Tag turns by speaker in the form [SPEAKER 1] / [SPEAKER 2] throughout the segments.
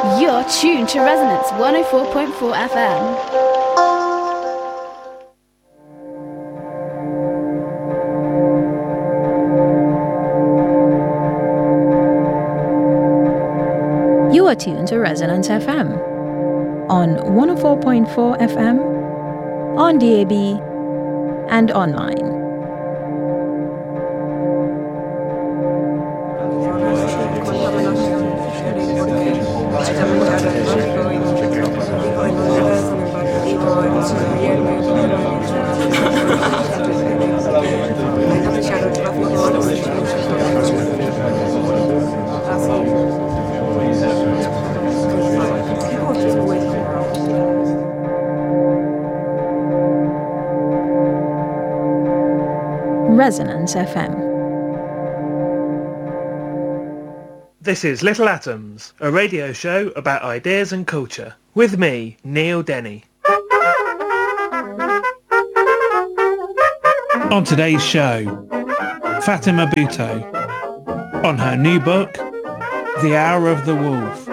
[SPEAKER 1] You're tuned to Resonance 104.4 FM.
[SPEAKER 2] You are tuned to Resonance FM on 104.4 FM, on DAB, and online. Resonance FM.
[SPEAKER 3] This is Little Atoms, a radio show about ideas and culture, with me, Neil Denny. On today's show, Fatima Bhutto, on her new book, The Hour of the Wolf.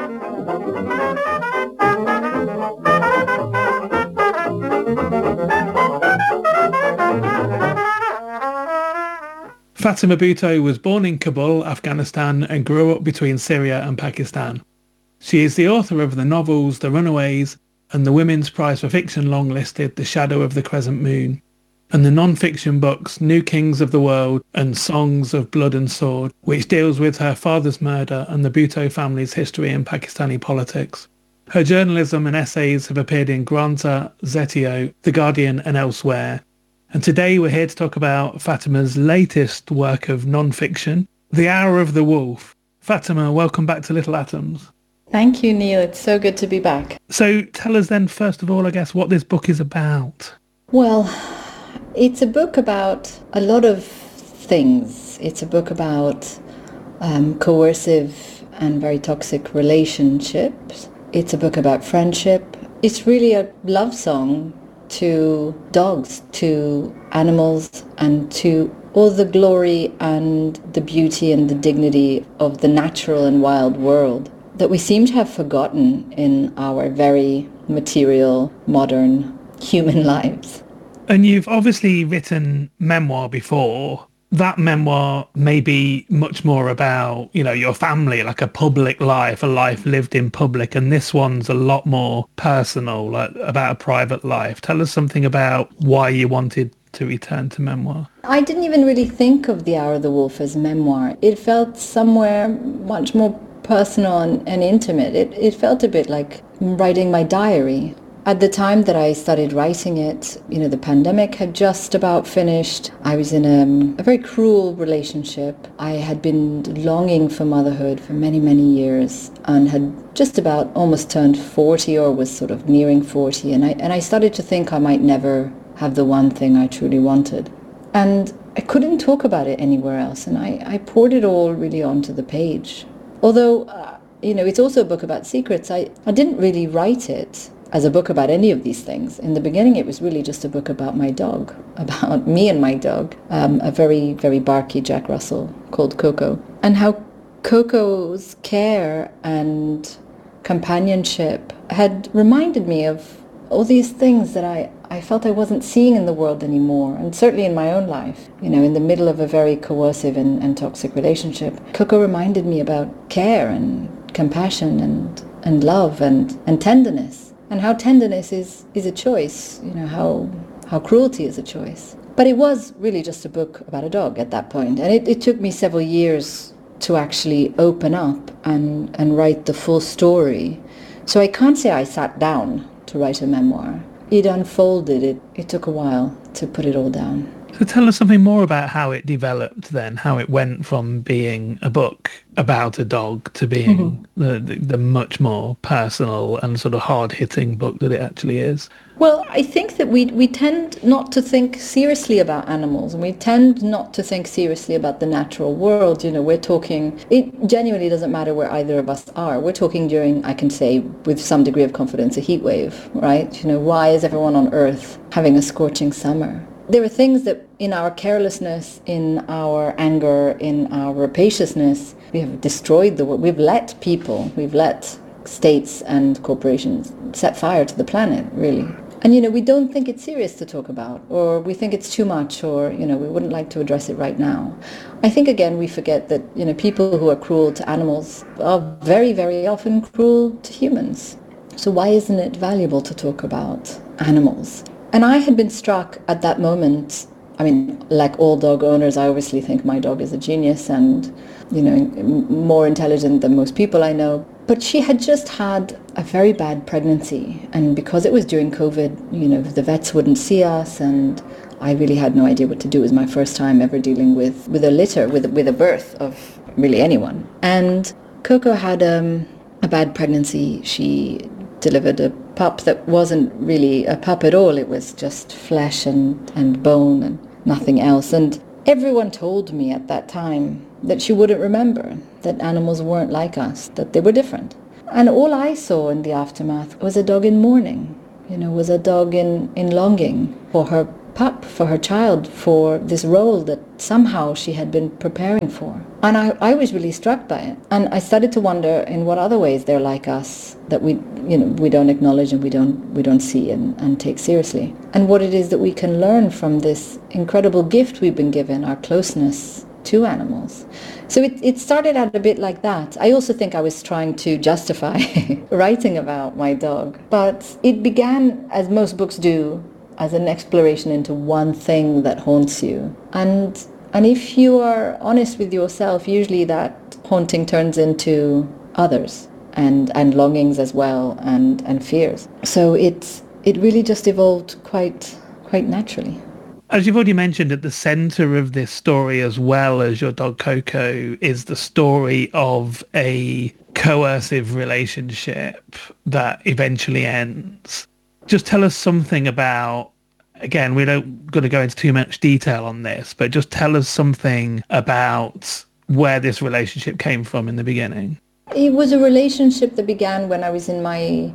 [SPEAKER 3] Fatima Bhutto was born in Kabul, Afghanistan, and grew up between Syria and Pakistan. She is the author of the novels The Runaways and the Women's Prize for Fiction longlisted The Shadow of the Crescent Moon, and the non-fiction books New Kings of the World and Songs of Blood and Sword, which deals with her father's murder and the Bhutto family's history in Pakistani politics. Her journalism and essays have appeared in Granta, Zetio, The Guardian and elsewhere. And today we're here to talk about Fatima's latest work of non-fiction, The Hour of the Wolf. Fatima, welcome back to Little Atoms.
[SPEAKER 4] Thank you, Neil. It's so good to be back.
[SPEAKER 3] So tell us then, first of all, I guess, what this book is about.
[SPEAKER 4] Well, it's a book about a lot of things. It's a book about coercive and very toxic relationships. It's a book about friendship. It's really a love song to dogs, to animals, and to all the glory and the beauty and the dignity of the natural and wild world that we seem to have forgotten in our very material, modern human lives.
[SPEAKER 3] And you've obviously written memoir before. That memoir may be much more about, your family, like a public life, a life lived in public. And this one's a lot more personal, like about a private life. Tell us something about why you wanted to return to memoir.
[SPEAKER 4] I didn't even really think of The Hour of the Wolf as memoir. It felt somewhere much more personal and intimate. It felt a bit like writing my diary. At the time that I started writing it, the pandemic had just about finished. I was in a very cruel relationship. I had been longing for motherhood for many, many years and had just about almost turned 40 or was sort of nearing 40. And I started to think I might never have the one thing I truly wanted. And I couldn't talk about it anywhere else. And I poured it all really onto the page. Although, it's also a book about secrets. I didn't really write it as a book about any of these things. In the beginning, it was really just a book about my dog, about me and my dog, a very, very barky Jack Russell called Coco, and how Coco's care and companionship had reminded me of all these things that I felt I wasn't seeing in the world anymore, and certainly in my own life. In the middle of a very coercive and toxic relationship, Coco reminded me about care and compassion and love and tenderness. And how tenderness is a choice, how cruelty is a choice. But it was really just a book about a dog at that point. And it took me several years to actually open up and write the full story. So I can't say I sat down to write a memoir. It unfolded. It took a while to put it all down.
[SPEAKER 3] So tell us something more about how it developed then, how it went from being a book about a dog to being the much more personal and sort of hard-hitting book that it actually is.
[SPEAKER 4] Well, I think that we tend not to think seriously about animals, and we tend not to think seriously about the natural world. We're talking, it genuinely doesn't matter where either of us are. We're talking during, I can say with some degree of confidence, a heat wave, right? Why is everyone on Earth having a scorching summer? There are things that in our carelessness, in our anger, in our rapaciousness, we have destroyed the world. We've let states and corporations set fire to the planet, really. And, we don't think it's serious to talk about, or we think it's too much, or, we wouldn't like to address it right now. I think, again, we forget that, people who are cruel to animals are very, very often cruel to humans. So why isn't it valuable to talk about animals? And I had been struck at that moment. I mean, like all dog owners, I obviously think my dog is a genius and, more intelligent than most people I know. But she had just had a very bad pregnancy. And because it was during COVID, the vets wouldn't see us, and I really had no idea what to do. It was my first time ever dealing with a litter, with a birth of really anyone. And Coco had a bad pregnancy. She delivered a pup that wasn't really a pup at all. It was just flesh and bone and nothing else. And everyone told me at that time that she wouldn't remember, that animals weren't like us, that they were different. And all I saw in the aftermath was a dog in mourning, was a dog in longing for her pup, for her child, for this role that somehow she had been preparing for. And I was really struck by it. And I started to wonder in what other ways they're like us that we don't acknowledge and we don't see and take seriously. And what it is that we can learn from this incredible gift we've been given, our closeness to animals. So it started out a bit like that. I also think I was trying to justify writing about my dog. But it began, as most books do, as an exploration into one thing that haunts you. And if you are honest with yourself, usually that haunting turns into others and longings as well and fears. So it really just evolved quite naturally.
[SPEAKER 3] As you've already mentioned, at the centre of this story, as well as your dog Coco, is the story of a coercive relationship that eventually ends. Just tell us something about, again, we don't going to go into too much detail on this, but just tell us something about where this relationship came from in the beginning.
[SPEAKER 4] It was a relationship that began when I was in my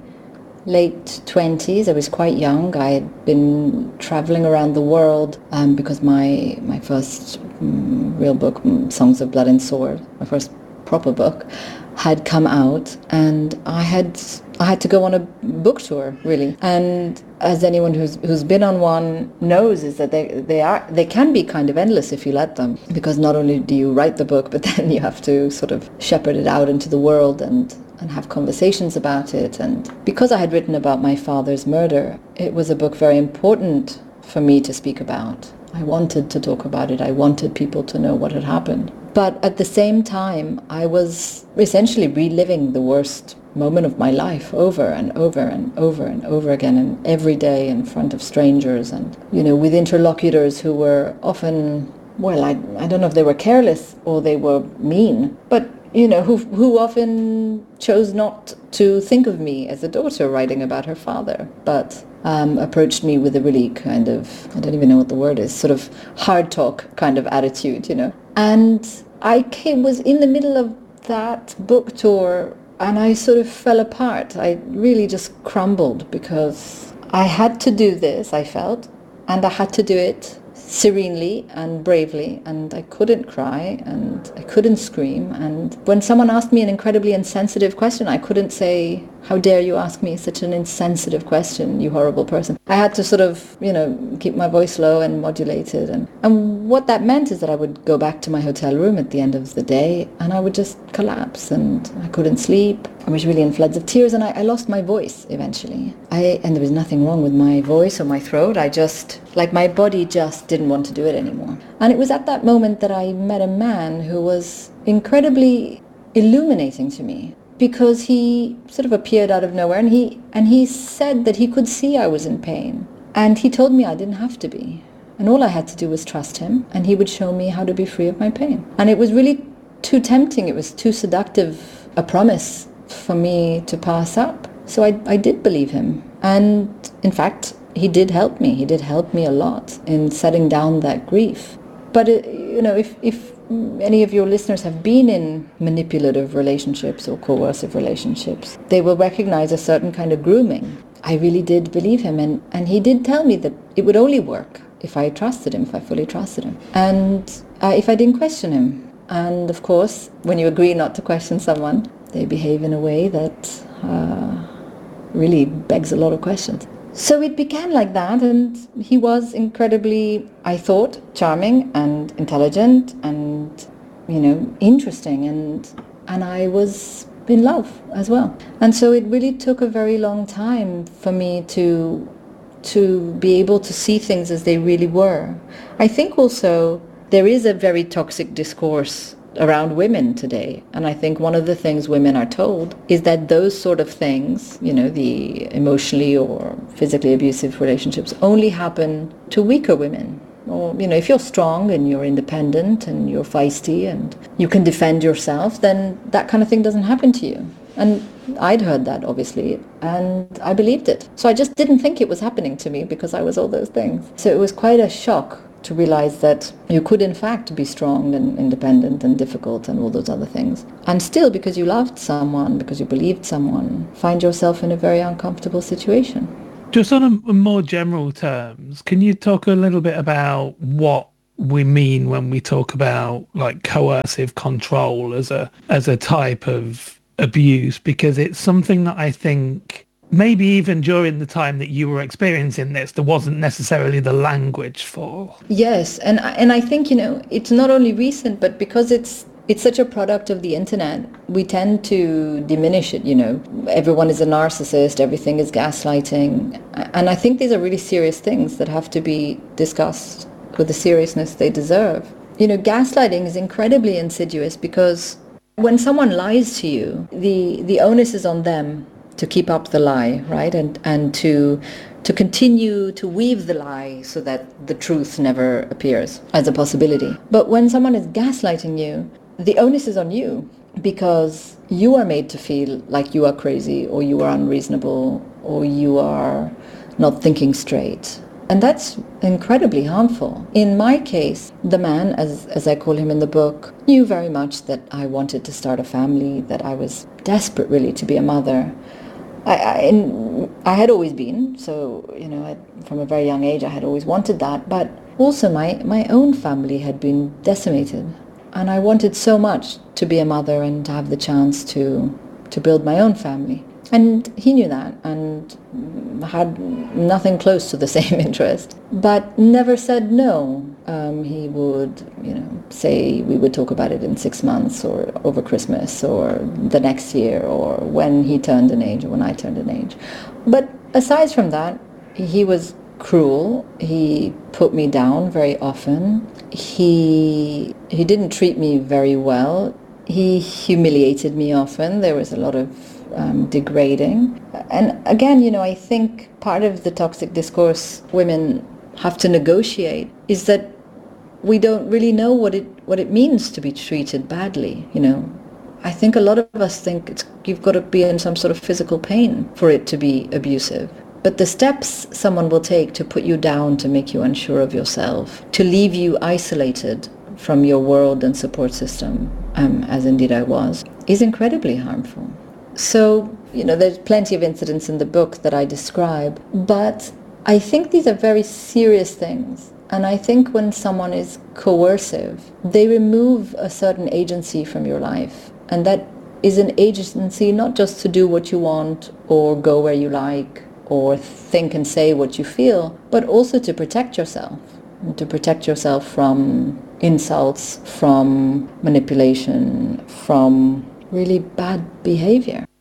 [SPEAKER 4] late 20s. I was quite young. I had been traveling around the world because my first real book, Songs of Blood and Sword, my first proper book, had come out, and I had to go on a book tour, really. And as anyone who's been on one knows, is that they can be kind of endless if you let them, because not only do you write the book, but then you have to sort of shepherd it out into the world and have conversations about it. And because I had written about my father's murder, it was a book very important for me to speak about. I wanted to talk about it. I wanted people to know what had happened. But at the same time, I was essentially reliving the worst moment of my life over and over and over and over again, and every day in front of strangers and, with interlocutors who were often, well, I don't know if they were careless or they were mean, but who often chose not to think of me as a daughter writing about her father, but approached me with a really kind of, I don't even know what the word is, sort of hard talk kind of attitude, And I was in the middle of that book tour, and I sort of fell apart. I really just crumbled because I had to do this, I felt, and I had to do it serenely and bravely, and I couldn't cry and I couldn't scream. And when someone asked me an incredibly insensitive question, I couldn't say, "How dare you ask me such an insensitive question, you horrible person." I had to sort of, keep my voice low and modulate it. And what that meant is that I would go back to my hotel room at the end of the day and I would just collapse and I couldn't sleep. I was really in floods of tears, and I lost my voice eventually. And there was nothing wrong with my voice or my throat. I just, my body just didn't want to do it anymore. And it was at that moment that I met a man who was incredibly illuminating to me, because he sort of appeared out of nowhere, and he said that he could see I was in pain. And he told me I didn't have to be. And all I had to do was trust him, and he would show me how to be free of my pain. And it was really too tempting. It was too seductive a promise for me to pass up. So I did believe him. And in fact, he did help me. He did help me a lot in setting down that grief. But, if any of your listeners have been in manipulative relationships or coercive relationships, they will recognize a certain kind of grooming. I really did believe him. And he did tell me that it would only work if I trusted him, if I fully trusted him. And if I didn't question him. And of course, when you agree not to question someone, they behave in a way that really begs a lot of questions. So it began like that, and he was incredibly, I thought, charming and intelligent and, interesting, and I was in love as well. And so it really took a very long time for me to be able to see things as they really were. I think also there is a very toxic discourse around women today. And I think one of the things women are told is that those sort of things, the emotionally or physically abusive relationships, only happen to weaker women. Or, if you're strong and you're independent and you're feisty and you can defend yourself, then that kind of thing doesn't happen to you. And I'd heard that, obviously, and I believed it. So I just didn't think it was happening to me because I was all those things. So it was quite a shock to realize that you could in fact be strong and independent and difficult and all those other things. And still, because you loved someone, because you believed someone, find yourself in a very uncomfortable situation.
[SPEAKER 3] Just on a more general terms, can you talk a little bit about what we mean when we talk about like coercive control as a type of abuse? Because it's something that I think maybe even during the time that you were experiencing this, there wasn't necessarily the language for.
[SPEAKER 4] Yes, and I think, it's not only recent, but because it's such a product of the internet, we tend to diminish it, Everyone is a narcissist, everything is gaslighting. And I think these are really serious things that have to be discussed with the seriousness they deserve. Gaslighting is incredibly insidious because when someone lies to you, the onus is on them to keep up the lie, right? And to continue to weave the lie so that the truth never appears as a possibility. But when someone is gaslighting you, the onus is on you because you are made to feel like you are crazy or you are unreasonable or you are not thinking straight. And that's incredibly harmful. In my case, the man, as I call him in the book, knew very much that I wanted to start a family, that I was desperate really to be a mother. I had always been, so, from a very young age I had always wanted that, but also my own family had been decimated. And I wanted so much to be a mother and to have the chance to build my own family. And he knew that and had nothing close to the same interest, but never said no. He would, say we would talk about it in 6 months or over Christmas or the next year or when he turned an age or when I turned an age. But aside from that, he was cruel. He put me down very often. He didn't treat me very well. He humiliated me often. There was a lot of degrading. And again, I think part of the toxic discourse women have to negotiate is that we don't really know what it means to be treated badly. I think a lot of us think you've got to be in some sort of physical pain for it to be abusive. But the steps someone will take to put you down, to make you unsure of yourself, to leave you isolated from your world and support system, as indeed I was, is incredibly harmful. So, there's plenty of incidents in the book that I describe, but I think these are very serious things. And I think when someone is coercive, they remove a certain agency from your life. And that is an agency not just to do what you want or go where you like or think and say what you feel, but also to protect yourself. And to protect yourself from insults, from manipulation, from really bad behavior.